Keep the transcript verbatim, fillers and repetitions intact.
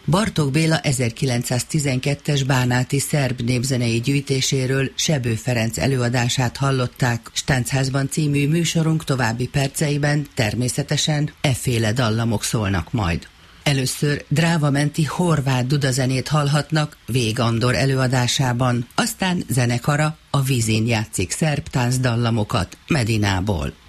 Bartók Béla ezerkilencszáztizenkettes bánáti szerb népzenei gyűjtéséről Sebő Ferenc előadását hallották. Stáncházban című műsorunk további perceiben természetesen efféle dallamok szólnak majd. Először Drávamenti horvát dudazenét hallhatnak Vég Andor előadásában, aztán zenekara a vízin játszik szerb táncdallamokat Medinából.